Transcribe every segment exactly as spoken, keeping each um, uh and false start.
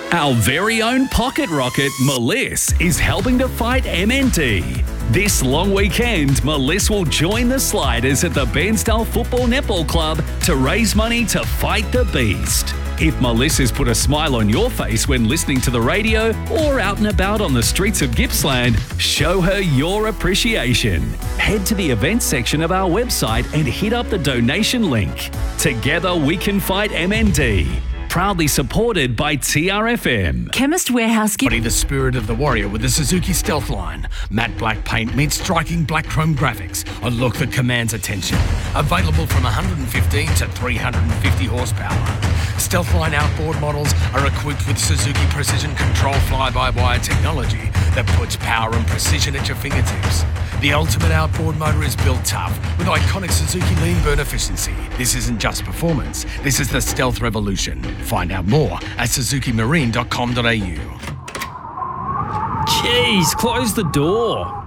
Our very own pocket rocket, Meliss, is helping to fight M N D. This long weekend, Meliss will join the Sliders at the Bairnsdale Football Netball Club to raise money to fight the beast. If Meliss has put a smile on your face when listening to the radio or out and about on the streets of Gippsland, show her your appreciation. Head to the events section of our website and hit up the donation link. Together we can fight M N D. Proudly supported by T R F M. Chemist Warehouse. Body the spirit of the warrior with the Suzuki Stealth line. Matte black paint meets striking black chrome graphics. A look that commands attention. Available from one hundred fifteen to three hundred fifty horsepower. Stealth line outboard models are equipped with Suzuki Precision Control fly-by-wire technology that puts power and precision at your fingertips. The ultimate outboard motor is built tough with iconic Suzuki lean burn efficiency. This isn't just performance, this is the Stealth revolution. Find out more at suzuki marine dot com dot a u. Jeez, close the door.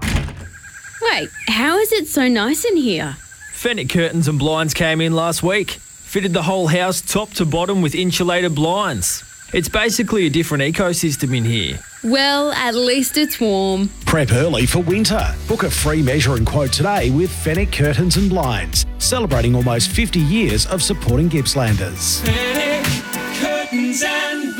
Wait, how is it so nice in here? Fenwick Curtains and Blinds came in last week. Fitted the whole house top to bottom with insulated blinds. It's basically a different ecosystem in here. Well, at least it's warm. Prep early for winter. Book a free measure and quote today with Fenwick Curtains and Blinds, celebrating almost fifty years of supporting Gippslanders. Fenwick Curtains and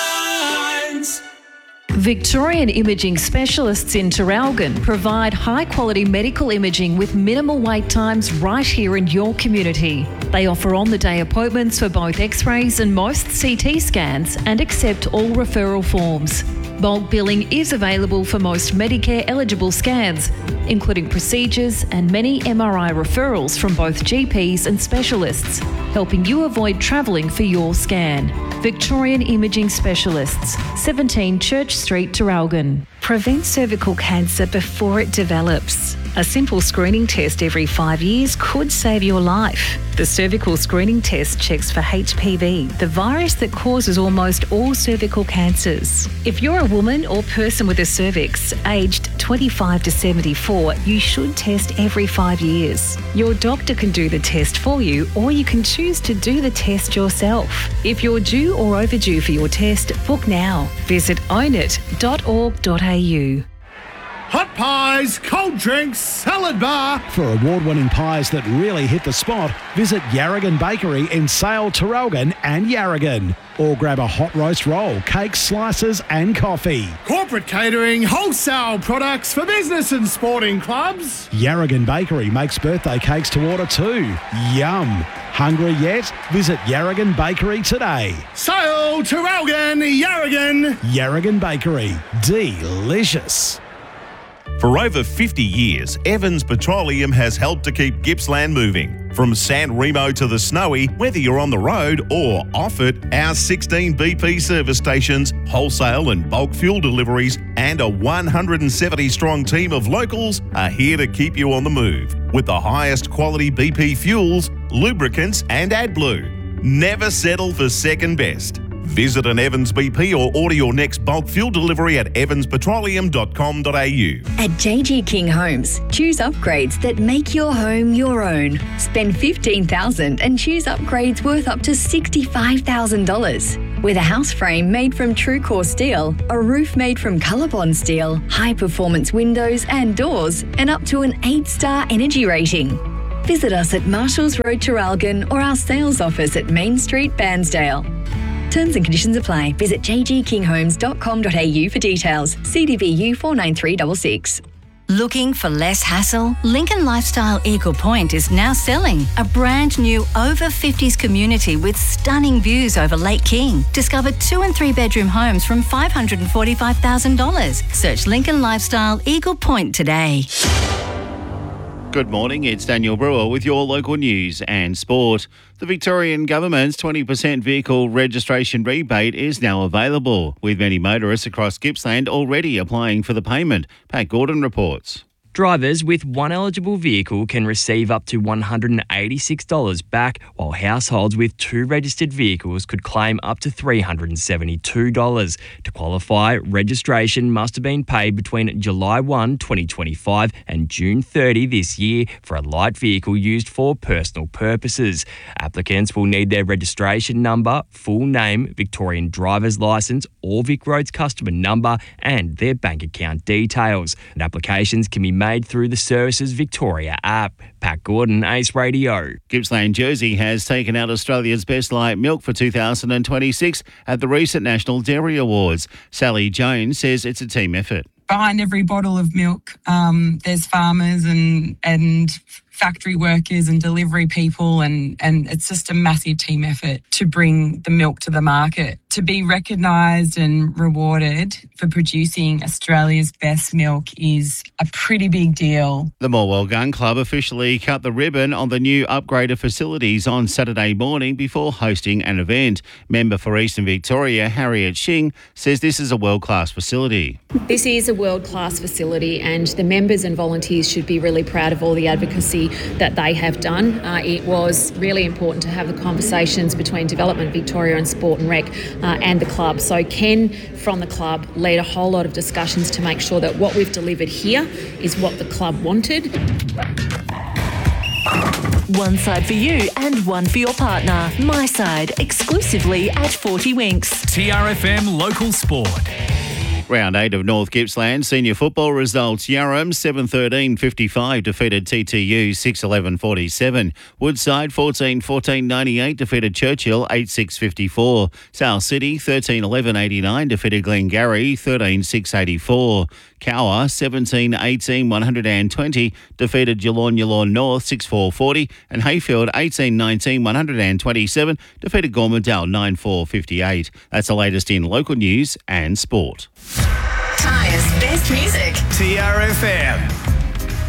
Blinds. Victorian Imaging Specialists in Terralgan provide high-quality medical imaging with minimal wait times right here in your community. They offer on-the-day appointments for both X-rays and most C T scans and accept all referral forms. Bulk billing is available for most Medicare-eligible scans, including procedures and many M R I referrals from both G Ps and specialists, helping you avoid travelling for your scan. Victorian Imaging Specialists, seventeen Church Street, Terralgan. Prevent cervical cancer before it develops. A simple screening test every five years could save your life. The cervical screening test checks for H P V, the virus that causes almost all cervical cancers. If you're a woman or person with a cervix aged twenty-five to seventy-four, you should test every five years. Your doctor can do the test for you, or you can choose to do the test yourself. If you're due or overdue for your test, book now. Visit own it dot org dot a u. Hot pies, cold drinks, salad bar. For award-winning pies that really hit the spot, visit Yarragon Bakery in Sale, Terralgan and Yarragon. Or grab a hot roast roll, cakes, slices and coffee. Corporate catering, wholesale products for business and sporting clubs. Yarragon Bakery makes birthday cakes to order too. Yum. Hungry yet? Visit Yarragon Bakery today. Sale, Terralgan, Yarragon. Yarragon Bakery. Delicious. For over fifty years, Evans Petroleum has helped to keep Gippsland moving. From San Remo to the Snowy, whether you're on the road or off it, our sixteen B P service stations, wholesale and bulk fuel deliveries, and a one hundred seventy strong team of locals are here to keep you on the move with the highest quality B P fuels, lubricants and AdBlue. Never settle for second best. Visit an Evans B P or order your next bulk fuel delivery at evans petroleum dot com dot a u. At J G King Homes, choose upgrades that make your home your own. Spend fifteen thousand dollars and choose upgrades worth up to sixty-five thousand dollars. With a house frame made from TrueCore steel, a roof made from Colorbond steel, high-performance windows and doors, and up to an eight-star energy rating. Visit us at Marshalls Road, Terralgan, or our sales office at Main Street, Bairnsdale. Terms and conditions apply. Visit j g king homes dot com dot a u for details. C D V U four nine three six six. Looking for less hassle? Lincoln Lifestyle Eagle Point is now selling a brand new over fifties community with stunning views over Lake King. Discover two and three bedroom homes from five hundred forty-five thousand dollars. Search Lincoln Lifestyle Eagle Point today. Good morning, it's Daniel Brewer with your local news and sport. The Victorian Government's twenty percent vehicle registration rebate is now available, with many motorists across Gippsland already applying for the payment. Pat Gordon reports. Drivers with one eligible vehicle can receive up to one hundred eighty-six dollars back, while households with two registered vehicles could claim up to three hundred seventy-two dollars. To qualify, registration must have been paid between July first, twenty twenty-five and June thirtieth this year for a light vehicle used for personal purposes. Applicants will need their registration number, full name, Victorian driver's licence or VicRoads customer number and their bank account details. And applications can be made through the Services Victoria app. Pat Gordon, Ace Radio. Gippsland Jersey has taken out Australia's Best Light Milk for two thousand twenty-six at the recent National Dairy Awards. Sally Jones says it's a team effort. Behind every bottle of milk, um, there's farmers and and factory workers and delivery people, and, and it's just a massive team effort to bring the milk to the market. To be recognised and rewarded for producing Australia's best milk is a pretty big deal. The Morwell Gun Club officially cut the ribbon on the new upgraded facilities on Saturday morning before hosting an event. Member for Eastern Victoria, Harriet Shing, says this is a world-class facility. This is a world-class facility, and the members and volunteers should be really proud of all the advocacy that they have done. Uh, it was really important to have the conversations between Development Victoria and Sport and Rec uh, and the club. So Ken from the club led a whole lot of discussions to make sure that what we've delivered here is what the club wanted. One side for you and one for your partner. My Side, exclusively at forty Winks. T R F M Local Sport. Round eight of North Gippsland senior football results. Yarram seven thirteen fifty-five defeated T T U six eleven forty-seven. Woodside fourteen fourteen ninety-eight defeated Churchill eight six fifty-four. South City thirteen eleven eighty-nine defeated Glengarry thirteen six eighty-four. Cower seventeen eighteen one hundred twenty defeated Geelong Geelong North six four forty, and Hayfield eighteen nineteen one hundred twenty-seven defeated Gormandale nine four fifty-eight. That's the latest in local news and sport. Tyre's best music. T R F M.